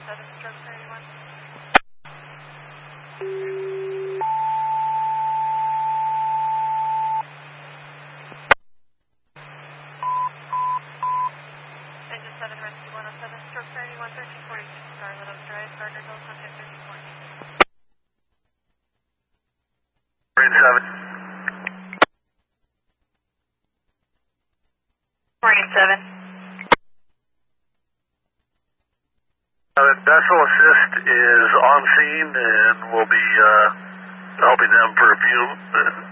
stroke 31. Engine 7, rescue 107, stroke 31, 1346, Scarlet Oak Drive, Gardner Hill, contact 1340. Marine 7. Marine 7. Vessel assist is on scene and we'll be helping them for a few